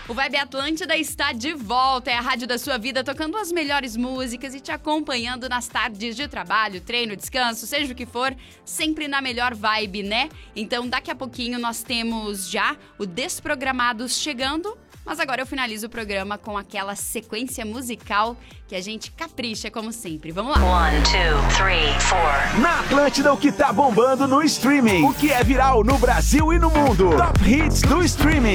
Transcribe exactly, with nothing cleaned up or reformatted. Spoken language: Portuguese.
O Vibe Atlântida está de volta, é a rádio da sua vida, tocando as melhores músicas e te acompanhando nas tardes de trabalho, treino, descanso, seja o que for, sempre na melhor vibe, né? Então, daqui a pouquinho nós temos já o Desprogramados chegando, mas agora eu finalizo o programa com aquela sequência musical que a gente capricha como sempre. Vamos lá! One, two, three, four. Na Atlântida, o que tá bombando no streaming. O que é viral no Brasil e no mundo. Top Hits do streaming.